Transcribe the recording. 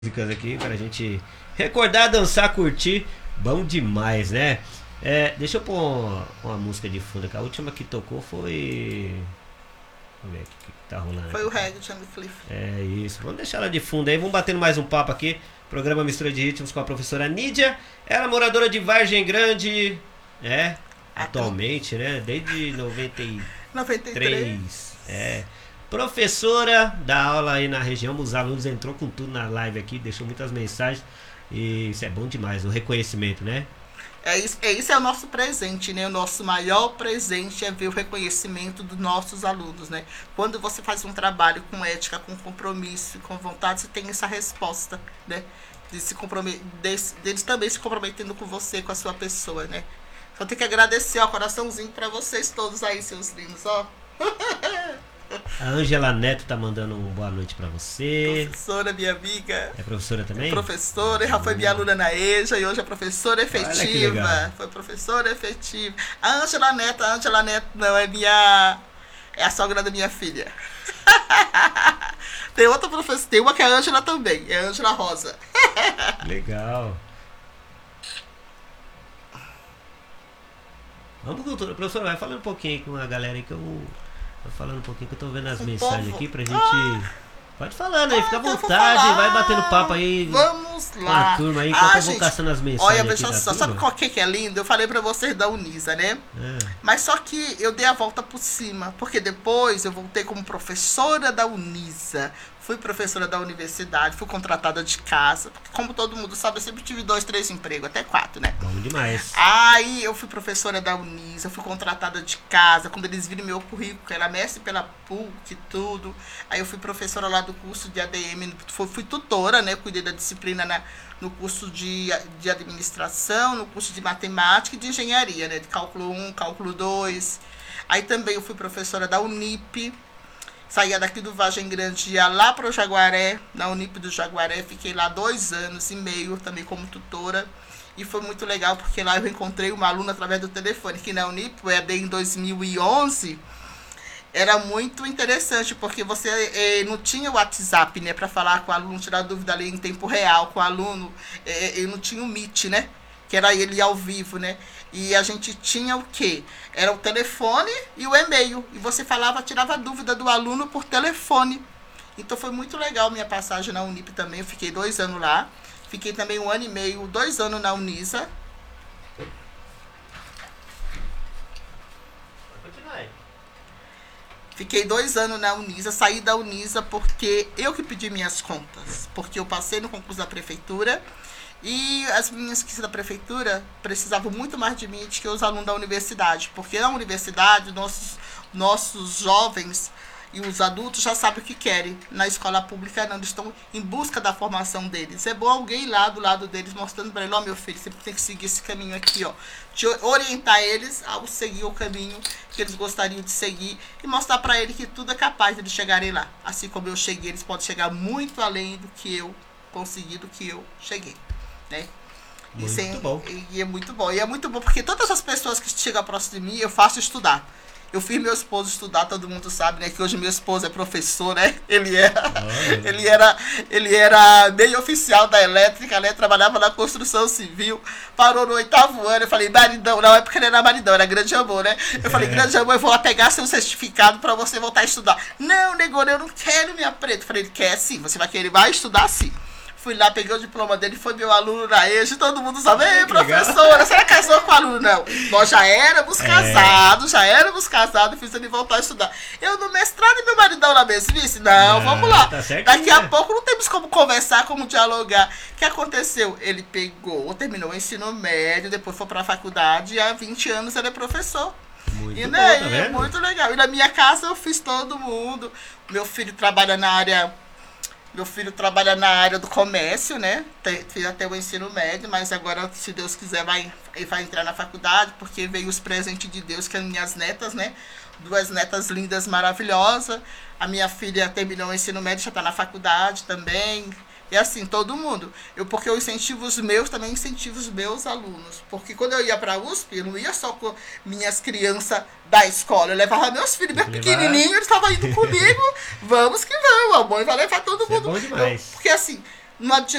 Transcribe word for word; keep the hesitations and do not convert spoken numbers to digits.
Músicas aqui pra gente recordar, dançar, curtir. Bom demais, né? É, deixa eu pôr uma, uma música de fundo aqui. A última que tocou foi. Vamos ver aqui o que tá rolando. Foi aqui. o reggae de Jamie Cliff. É isso. Vamos deixar ela de fundo aí. Vamos batendo mais um papo aqui. Programa Mistura de Ritmos com a professora Nídia. Ela é moradora de Vargem Grande. É. Atualmente, né? Desde noventa e três. É. Professora da aula aí na região, os alunos entrou com tudo na live aqui, deixou muitas mensagens e isso é bom demais, o reconhecimento, né? É isso, é, isso é o nosso presente, né? O nosso maior presente é ver o reconhecimento dos nossos alunos, né? Quando você faz um trabalho com ética, com compromisso, com vontade, você tem essa resposta, né? De se compromet, de, deles também se comprometendo com você, com a sua pessoa, né? Então tem que agradecer, ó, coraçãozinho para vocês todos aí, seus lindos, ó. A Ângela Neto tá mandando uma boa noite pra você. Professora, minha amiga. É professora também? É professora, já foi minha aluna na EJA e hoje é professora efetiva. Foi professora efetiva. A Ângela Neto, a Ângela Neto não, é minha. É a sogra da minha filha. Tem outra professora, tem uma que é a Ângela também, é a Ângela Rosa. Legal. Vamos, doutora. Professora, vai falando um pouquinho aí com a galera aí que eu. Tô falando um pouquinho que eu tô vendo as O mensagens povo. aqui pra gente. Ah, Pode falando aí, ah, fica à então eu vou vontade, falar. vai batendo papo aí Vamos com lá. a turma aí, enquanto Ah, eu vou gente, caçando as mensagens. olha, aqui veja da só, turma. sabe qual que que é lindo? Eu falei pra vocês da Unisa, né? É. Mas só que eu dei a volta por cima, porque depois eu voltei como professora da Unisa, fui professora da universidade, fui contratada de casa, porque como todo mundo sabe, eu sempre tive dois, três empregos, até quatro, né? Bom demais. Aí eu fui professora da Unisa, fui contratada de casa, quando eles viram meu currículo, que era mestre pela P U C e tudo. Aí eu fui professora lá do curso de A D M, fui, fui tutora, né? Cuidei da disciplina na, no curso de, de administração, no curso de matemática e de engenharia, né? De cálculo um, cálculo dois. Aí também eu fui professora da Unip. Saía daqui do Vargem Grande, ia lá para o Jaguaré, na Unip do Jaguaré, fiquei lá dois anos e meio também como tutora. E foi muito legal, porque lá eu encontrei uma aluna através do telefone, que na Unip, o E A D em dois mil e onze, era muito interessante, porque você eh, não tinha o WhatsApp, né, para falar com o aluno, tirar dúvida ali em tempo real com o aluno, eh, eu não tinha o Meet, né, que era ele ao vivo, né, e a gente tinha o quê? Era o telefone e o e-mail, e você falava, tirava dúvida do aluno por telefone. Então foi muito legal minha passagem na Unip também, eu fiquei dois anos lá, fiquei também um ano e meio, dois anos na Unisa. Fiquei dois anos na Unisa, saí da Unisa porque eu que pedi minhas contas, porque eu passei no concurso da prefeitura e as meninas que da prefeitura precisavam muito mais de mim do que os alunos da universidade, porque na universidade nossos, nossos jovens e os adultos já sabem o que querem. Na escola pública não, eles estão em busca da formação deles. É bom alguém lá do lado deles mostrando para ele, ó, oh, meu filho, você tem que seguir esse caminho aqui, ó. De orientar eles ao seguir o caminho que eles gostariam de seguir e mostrar para eles que tudo é capaz de eles chegarem lá. Assim como eu cheguei, eles podem chegar muito além do que eu consegui, do que eu cheguei, né? Muito e, sem, bom. E é muito bom. E é muito bom porque todas as pessoas que chegam próximo de mim, eu faço estudar. Eu fiz meu esposo estudar, todo mundo sabe, né? Que hoje meu esposo é professor, né? Ele era, Olha. ele era, ele era meio oficial da elétrica, né? Trabalhava na construção civil, parou no oitavo ano. Eu falei, maridão, não é porque ele era maridão, era grande amor, né? Eu falei, É. grande amor, eu vou lá pegar seu certificado pra você voltar a estudar. Não, negou, eu não quero minha preta. Eu falei, ele quer sim, você vai querer, vai estudar sim. Fui lá, peguei o diploma dele, foi meu aluno na EJA, todo mundo sabe, ei, professora, você casou com o aluno? Não, nós já éramos É. casados, já éramos casados, fiz ele voltar a estudar. Eu no mestrado e meu maridão na mesmice? Não, Não, vamos lá. tá certinho, Daqui a né? pouco não temos como conversar, como dialogar. O que aconteceu? Ele pegou, terminou o ensino médio, depois foi pra faculdade e há vinte anos ele é professor. Muito E, bom, né, tá e é vendo? muito legal. E na minha casa eu fiz todo mundo. Meu filho trabalha na área... Meu filho trabalha na área do comércio, né? Tem- Fiz até o ensino médio, mas agora, se Deus quiser, vai, ele vai entrar na faculdade, porque veio os presentes de Deus, que são minhas netas, né? Duas netas lindas, maravilhosas. A minha filha terminou o ensino médio, já está na faculdade também. E assim, todo mundo. Eu, porque eu incentivo os meus, também incentivo os meus alunos. Porque quando eu ia para a U S P, eu não ia só com minhas crianças da escola. Eu levava meus filhos, meus Levar. pequenininhos, eles estavam indo comigo. Vamos que vamos, a mãe vai levar todo Isso é mundo. bom demais. Eu- porque assim, Não adianta